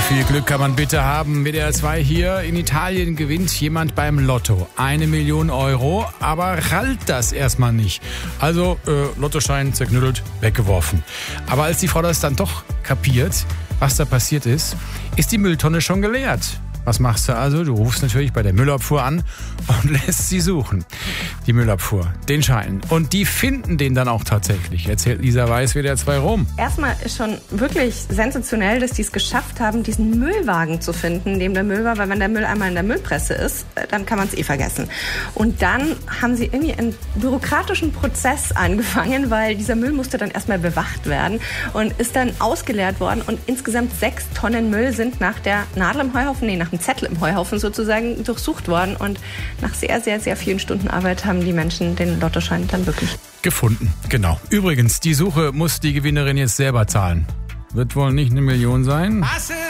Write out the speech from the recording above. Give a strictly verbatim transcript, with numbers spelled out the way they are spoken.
viel Glück kann man bitte haben? W D R zwei hier. In Italien gewinnt jemand beim Lotto eine Million Euro, aber rallt das erstmal nicht. Also äh, Lottoschein zerknüttelt, weggeworfen. Aber als die Frau das dann doch kapiert, was da passiert ist, ist die Mülltonne schon geleert. Was machst du also? Du rufst natürlich bei der Müllabfuhr an und lässt sie suchen. Die Müllabfuhr, den Schein. Und die finden den dann auch tatsächlich, erzählt Lisa Weiß, W D R zwei Rom. Erstmal ist schon wirklich sensationell, dass die es geschafft haben, diesen Müllwagen zu finden, in dem der Müll war. Weil wenn der Müll einmal in der Müllpresse ist, dann kann man es eh vergessen. Und dann haben sie irgendwie einen bürokratischen Prozess angefangen, weil dieser Müll musste dann erstmal bewacht werden und ist dann ausgeleert worden. Und insgesamt sechs Tonnen Müll sind nach der Nadel im Heuhaufen, nee, nach dem Zettel im Heuhaufen sozusagen durchsucht worden. Und nach sehr, sehr, sehr vielen Stunden Arbeit haben die Menschen den Lottoschein dann wirklich gefunden. Genau. Übrigens, die Suche muss die Gewinnerin jetzt selber zahlen. Wird wohl nicht eine Million sein. Was ist?